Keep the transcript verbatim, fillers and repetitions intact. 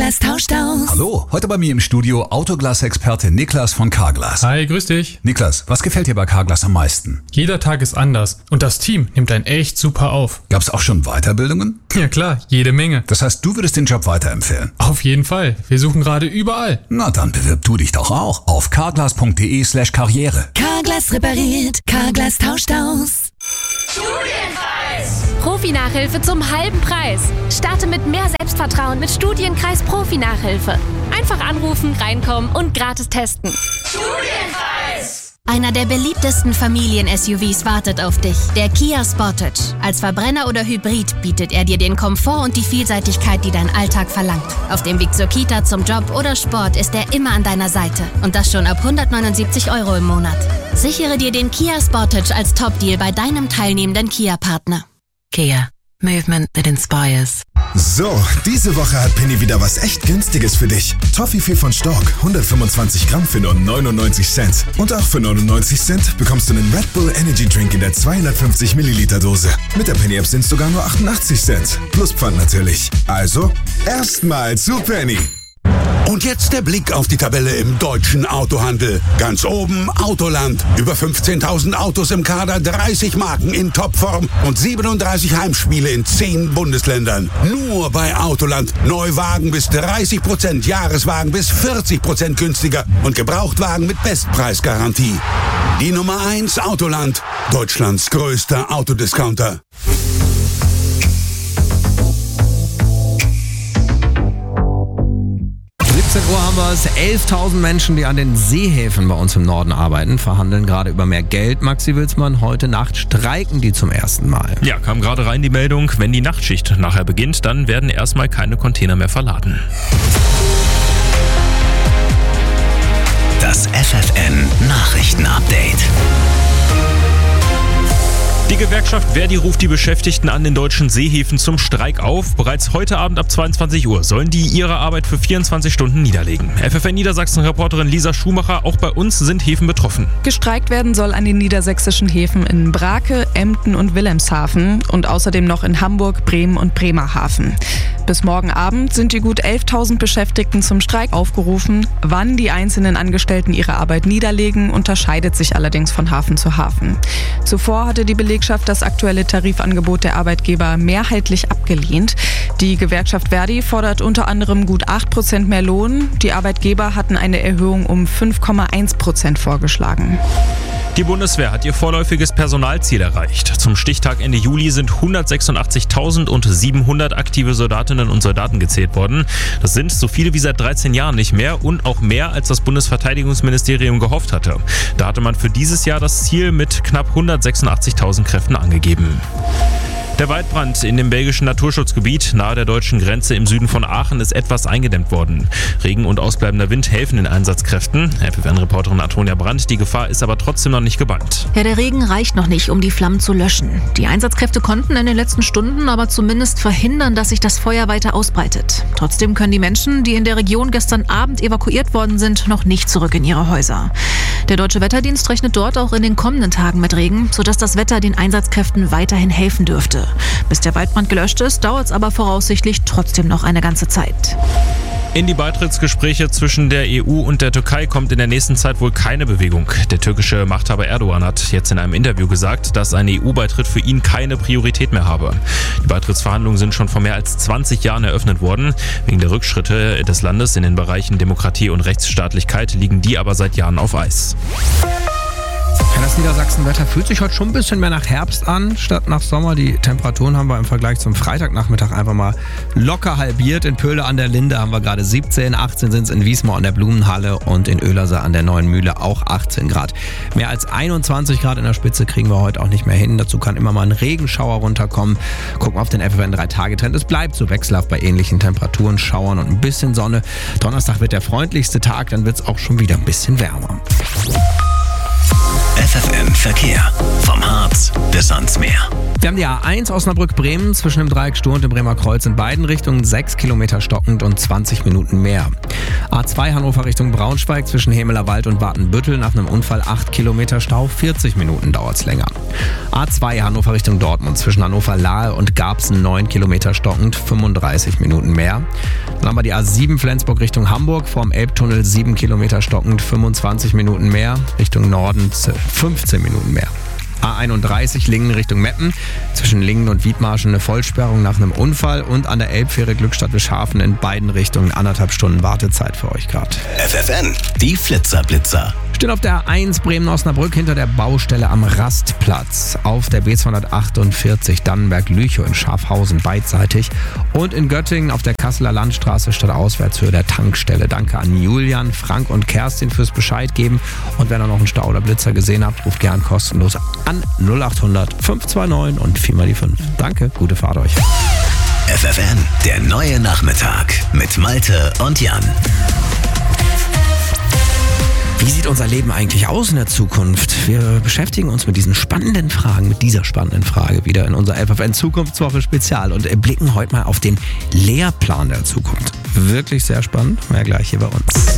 Carglass tauscht aus. Hallo, heute bei mir im Studio Autoglas-Experte Niklas von Carglass. Hi, grüß dich. Niklas, was gefällt dir bei Carglass am meisten? Jeder Tag ist anders und das Team nimmt einen echt super auf. Gab's auch schon Weiterbildungen? Ja klar, jede Menge. Das heißt, du würdest den Job weiterempfehlen? Auf jeden Fall. Wir suchen gerade überall. Na dann bewirb du dich doch auch auf carglass.de slash karriere. Carglass repariert, Carglass tauscht aus. Studienkreis! Profi-Nachhilfe zum halben Preis. Starte mit mehr Selbstvertrauen mit Studienkreis Profi-Nachhilfe. Einfach anrufen, reinkommen und gratis testen. Studienkreis! Einer der beliebtesten Familien-S U Vs wartet auf dich, der Kia Sportage. Als Verbrenner oder Hybrid bietet er dir den Komfort und die Vielseitigkeit, die dein Alltag verlangt. Auf dem Weg zur Kita, zum Job oder Sport ist er immer an deiner Seite. Und das schon ab hundertneunundsiebzig Euro im Monat. Sichere dir den Kia Sportage als Top-Deal bei deinem teilnehmenden Kia-Partner. Kia. Movement that inspires. So, diese Woche hat Penny wieder was echt Günstiges für dich. Toffifee von Stork, hundertfünfundzwanzig Gramm für nur neunundneunzig Cent. Und auch für neunundneunzig Cent bekommst du einen Red Bull Energy Drink in der zweihundertfünfzig Milliliter Dose. Mit der Penny App sind es sogar nur achtundachtzig Cent. Plus Pfand natürlich. Also, erstmal zu Penny. Und jetzt der Blick auf die Tabelle im deutschen Autohandel. Ganz oben Autoland. Über fünfzehntausend Autos im Kader, dreißig Marken in Topform und siebenunddreißig Heimspiele in zehn Bundesländern. Nur bei Autoland. Neuwagen bis dreißig Prozent, Jahreswagen bis vierzig Prozent günstiger und Gebrauchtwagen mit Bestpreisgarantie. Die Nummer eins Autoland. Deutschlands größter Autodiscounter. siebzehn Uhr haben wir es. elftausend Menschen, die an den Seehäfen bei uns im Norden arbeiten, verhandeln gerade über mehr Geld. Maxi Wilsmann, heute Nacht streiken die zum ersten Mal. Ja, kam gerade rein die Meldung, wenn die Nachtschicht nachher beginnt, dann werden erstmal keine Container mehr verladen. Das F F N Nachrichten-Update. Die Gewerkschaft Verdi ruft die Beschäftigten an den deutschen Seehäfen zum Streik auf. Bereits heute Abend ab zweiundzwanzig Uhr sollen die ihre Arbeit für vierundzwanzig Stunden niederlegen. F F N Niedersachsen-Reporterin Lisa Schumacher, auch bei uns sind Häfen betroffen. Gestreikt werden soll an den niedersächsischen Häfen in Brake, Emden und Wilhelmshaven und außerdem noch in Hamburg, Bremen und Bremerhaven. Bis morgen Abend sind die gut elftausend Beschäftigten zum Streik aufgerufen. Wann die einzelnen Angestellten ihre Arbeit niederlegen, unterscheidet sich allerdings von Hafen zu Hafen. Zuvor hatte die Belegschaft das aktuelle Tarifangebot der Arbeitgeber mehrheitlich abgelehnt. Die Gewerkschaft Verdi fordert unter anderem gut acht Prozent mehr Lohn. Die Arbeitgeber hatten eine Erhöhung um fünf Komma eins Prozent vorgeschlagen. Die Bundeswehr hat ihr vorläufiges Personalziel erreicht. Zum Stichtag Ende Juli sind hundertsechsundachtzigtausendsiebenhundert aktive Soldatinnen und Soldaten gezählt worden. Das sind so viele wie seit dreizehn Jahren nicht mehr und auch mehr, als das Bundesverteidigungsministerium gehofft hatte. Da hatte man für dieses Jahr das Ziel mit knapp hundertsechsundachtzigtausend Kräften angegeben. Der Waldbrand in dem belgischen Naturschutzgebiet nahe der deutschen Grenze im Süden von Aachen ist etwas eingedämmt worden. Regen und ausbleibender Wind helfen den Einsatzkräften. F F N-Reporterin Antonia Brandt, die Gefahr ist aber trotzdem noch nicht gebannt. Ja, der Regen reicht noch nicht, um die Flammen zu löschen. Die Einsatzkräfte konnten in den letzten Stunden aber zumindest verhindern, dass sich das Feuer weiter ausbreitet. Trotzdem können die Menschen, die in der Region gestern Abend evakuiert worden sind, noch nicht zurück in ihre Häuser. Der Deutsche Wetterdienst rechnet dort auch in den kommenden Tagen mit Regen, sodass das Wetter den Einsatzkräften weiterhin helfen dürfte. Bis der Waldbrand gelöscht ist, dauert es aber voraussichtlich trotzdem noch eine ganze Zeit. In die Beitrittsgespräche zwischen der E U und der Türkei kommt in der nächsten Zeit wohl keine Bewegung. Der türkische Machthaber Erdogan hat jetzt in einem Interview gesagt, dass ein E U-Beitritt für ihn keine Priorität mehr habe. Die Beitrittsverhandlungen sind schon vor mehr als zwanzig Jahren eröffnet worden. Wegen der Rückschritte des Landes in den Bereichen Demokratie und Rechtsstaatlichkeit liegen die aber seit Jahren auf Eis. Ja, das Niedersachsenwetter fühlt sich heute schon ein bisschen mehr nach Herbst an, statt nach Sommer. Die Temperaturen haben wir im Vergleich zum Freitagnachmittag einfach mal locker halbiert. In Pöhle an der Linde haben wir gerade siebzehn, achtzehn sind es in Wiesmoor an der Blumenhalle und in Oehlerse an der Neuen Mühle auch achtzehn Grad. Mehr als einundzwanzig Grad in der Spitze kriegen wir heute auch nicht mehr hin. Dazu kann immer mal ein Regenschauer runterkommen. Gucken wir auf den F F N drei Tage Trend. Es bleibt so wechselhaft bei ähnlichen Temperaturen, Schauern und ein bisschen Sonne. Donnerstag wird der freundlichste Tag, dann wird es auch schon wieder ein bisschen wärmer. F F N Verkehr. Vom Harz bis ans Meer. Wir haben die A eins Osnabrück-Bremen zwischen dem Dreieck Stur und dem Bremer Kreuz in beiden Richtungen sechs Kilometer stockend und zwanzig Minuten mehr. A zwei Hannover Richtung Braunschweig zwischen Hemelerwald und Watenbüttel nach einem Unfall acht Kilometer Stau, vierzig Minuten dauert's länger. A zwei Hannover Richtung Dortmund zwischen Hannover-Lahe und Garbsen neun Kilometer stockend, fünfunddreißig Minuten mehr. Dann haben wir die A sieben Flensburg Richtung Hamburg, vorm Elbtunnel sieben Kilometer stockend, fünfundzwanzig Minuten mehr, Richtung Norden fünfzehn Minuten mehr. A einunddreißig Lingen Richtung Meppen, zwischen Lingen und Wiedmarschen eine Vollsperrung nach einem Unfall und an der Elbfähre Glückstadt-Wischhafen in beiden Richtungen anderthalb Stunden Wartezeit für euch gerade. F F N, die Flitzer-Blitzer. Stehen auf der A eins Bremen-Osnabrück hinter der Baustelle am Rastplatz, auf der B zweihundertachtundvierzig Dannenberg-Lüchow in Schafhausen beidseitig und in Göttingen auf der Kasseler Landstraße stadtauswärts der Tankstelle. Danke an Julian, Frank und Kerstin fürs Bescheid geben und wenn ihr noch einen Stau oder Blitzer gesehen habt, ruft gern kostenlos an null acht hundert fünf zwei neun und vier mal die fünf. Danke, gute Fahrt euch. F F N, der neue Nachmittag mit Malte und Jan. Wie sieht unser Leben eigentlich aus in der Zukunft? Wir beschäftigen uns mit diesen spannenden Fragen, mit dieser spannenden Frage wieder in unserer F F N Zukunftswoche Spezial und blicken heute mal auf den Lehrplan der Zukunft. Wirklich sehr spannend, mehr gleich hier bei uns.